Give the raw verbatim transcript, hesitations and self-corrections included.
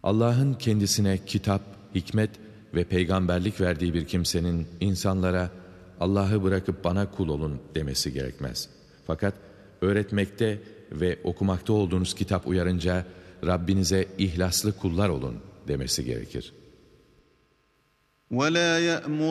Allah'ın kendisine kitap, hikmet ve peygamberlik verdiği bir kimsenin insanlara Allah'ı bırakıp bana kul olun demesi gerekmez. Fakat öğretmekte ve okumakta olduğunuz kitap uyarınca Rabbinize ihlaslı kullar olun demesi gerekir. وَلَا يَأْمُرَ